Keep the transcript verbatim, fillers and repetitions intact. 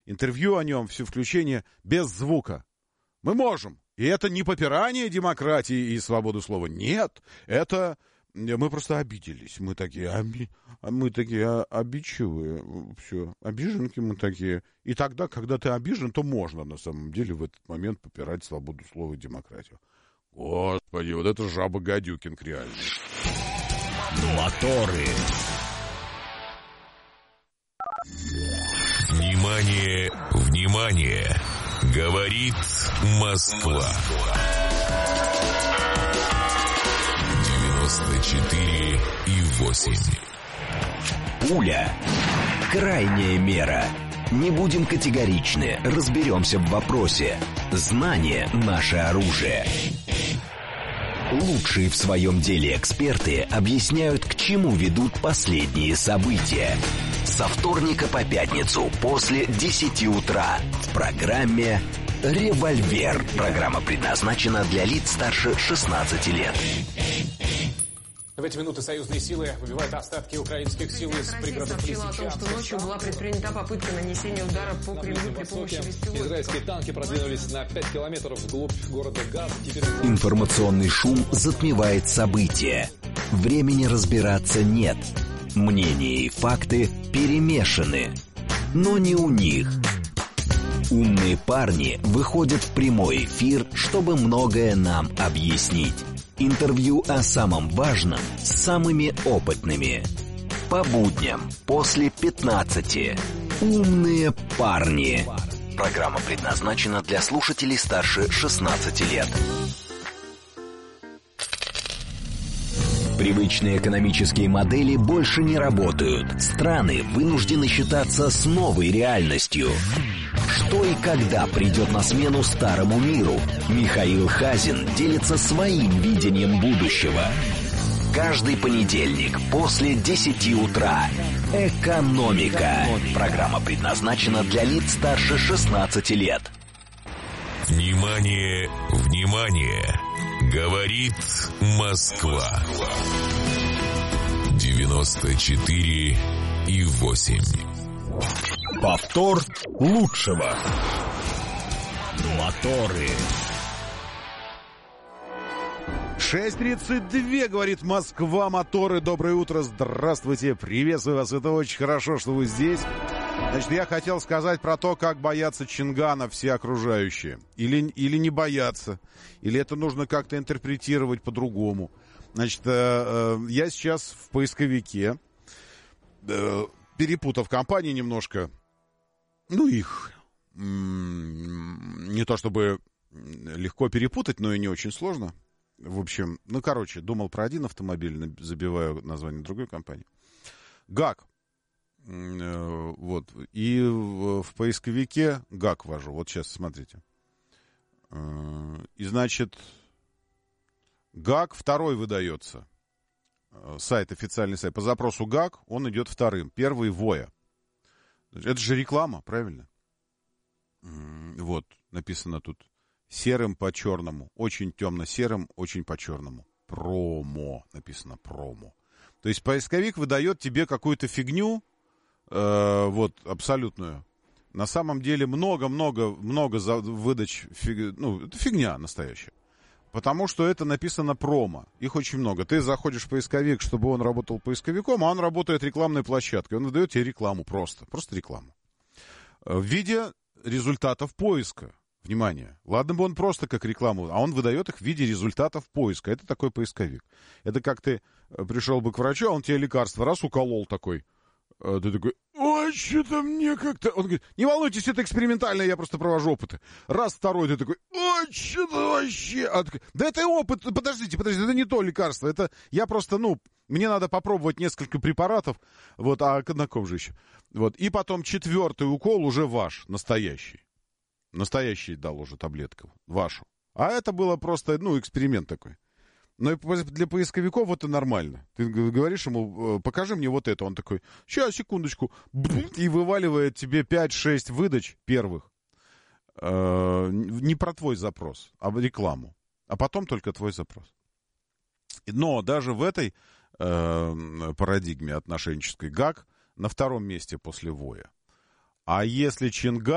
интервью о нем, все включение без звука. Мы можем. И это не попирание демократии и свободы слова. Нет, это... Мы просто обиделись. Мы такие, оби... мы такие обидчивые. Все, обиженки мы такие. И тогда, когда ты обижен, то можно на самом деле в этот момент попирать свободу слова и демократию. Господи, вот это жаба Гадюкин реально. Моторы. Внимание, внимание! Говорит Москва. девяносто четыре и восемь. Пуля. Крайняя мера. Не будем категоричны, разберемся в вопросе. Знание – наше оружие. Лучшие в своем деле эксперты объясняют, к чему ведут последние события. Со вторника по пятницу после десяти утра в программе «Револьвер». Программа предназначена для лиц старше шестнадцати лет. В эти минуты союзные силы выбивают остатки украинских сил из пригородов Лисичанска. Россия сообщила о том, что ночью была предпринята попытка нанесения удара по Кремлю при помощи беспилотников. Израильские танки продвинулись на пять километров вглубь города Газ. Теперь... Информационный шум затмевает события. Времени разбираться нет. Мнения и факты перемешаны. Но не у них. Умные парни выходят в прямой эфир, чтобы многое нам объяснить. Интервью о самом важном с самыми опытными. По будням после пятнадцати. Умные парни. Программа предназначена для слушателей старше шестнадцати лет. Привычные экономические модели больше не работают. Страны вынуждены считаться с новой реальностью. Что и когда придет на смену старому миру? Михаил Хазин делится своим видением будущего. Каждый понедельник после десяти утра. Экономика. Программа предназначена для лиц старше шестнадцати лет. Внимание, внимание! Говорит Москва. девяносто четыре и восемь. Повтор лучшего. Моторы. шесть тридцать два, говорит Москва, моторы. Доброе утро, здравствуйте, приветствую вас. Это очень хорошо, что вы здесь. Значит, я хотел сказать про то, как боятся Чингана все окружающие. Или, или не боятся. Или это нужно как-то интерпретировать по-другому. Значит, э, э, я сейчас в поисковике, э, перепутав компании немножко, ну, их м- не то чтобы легко перепутать, но и не очень сложно. В общем, ну, короче, думал про один автомобиль, забиваю название другой компании. ГАК. Вот. И в, в поисковике ГАК ввожу. Вот сейчас, смотрите. И, значит, ГАК второй выдается. Сайт, официальный сайт. По запросу ГАК он идет вторым. Первый ВОЯ. Это же реклама, правильно? Вот, написано тут. Серым по черному. Очень темно-серым, очень по черному. Промо. Написано промо. То есть поисковик выдает тебе какую-то фигню, э, вот, абсолютную. На самом деле много-много много выдач, фиг, ну, это фигня настоящая. Потому что это написано промо. Их очень много. Ты заходишь в поисковик, чтобы он работал поисковиком, а он работает рекламной площадкой. Он выдает тебе рекламу просто. Просто рекламу. В виде результатов поиска. Внимание. Ладно бы он просто как рекламу, а он выдает их в виде результатов поиска. Это такой поисковик. Это как ты пришел бы к врачу, а он тебе лекарство раз уколол такой. Ты такой, ой, что-то мне как-то... Он говорит, не волнуйтесь, это экспериментально, я просто провожу опыты. Раз, второй, ты такой, ой, что-то вообще... А такой, да это опыт, подождите, подождите, это не то лекарство, это я просто, ну, мне надо попробовать несколько препаратов, вот, а на ком же еще? Вот, и потом четвертый укол уже ваш, настоящий. Настоящий дал уже таблетку, вашу. А это было просто, ну, эксперимент такой. Но для поисковиков это нормально. Ты говоришь ему, покажи мне вот это. Он такой, сейчас, секундочку. И вываливает тебе пять-шесть выдач первых. Не про твой запрос, а рекламу. А потом только твой запрос. Но даже в этой парадигме отношенческой ГАК на втором месте после ВОЯ. А если Чинган